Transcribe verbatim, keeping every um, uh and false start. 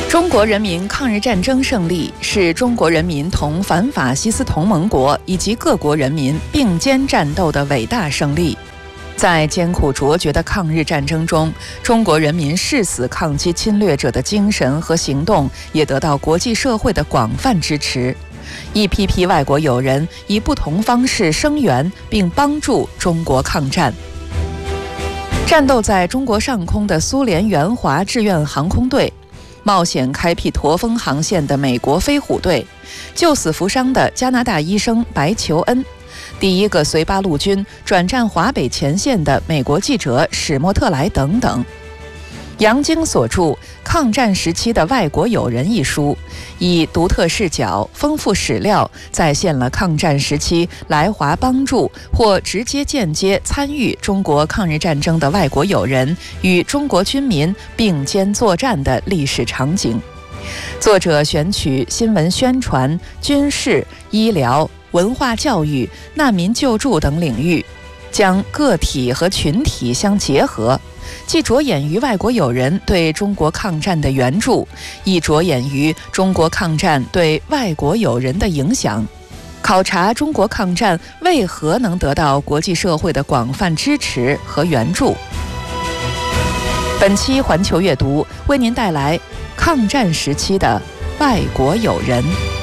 中国人民抗日战争胜利是中国人民同反法西斯同盟国以及各国人民并肩战斗的伟大胜利。在艰苦卓绝的抗日战争中，中国人民誓死抗击侵略者的精神和行动也得到国际社会的广泛支持。一批批外国友人以不同方式声援并帮助中国抗战。战斗在中国上空的苏联援华志愿航空队，冒险开辟驼峰航线的美国飞虎队，救死扶伤的加拿大医生白求恩，第一个随八路军转战华北前线的美国记者史莫特莱等等。杨晶所著《抗战时期的外国友人》一书，以独特视角、丰富史料，再现了抗战时期来华帮助或直接间接参与中国抗日战争的外国友人与中国军民并肩作战的历史场景。作者选取新闻宣传、军事、医疗、文化教育、难民救助等领域，将个体和群体相结合，既着眼于外国友人对中国抗战的援助，亦着眼于中国抗战对外国友人的影响，考察中国抗战为何能得到国际社会的广泛支持和援助。本期环球阅读为您带来抗战时期的外国友人。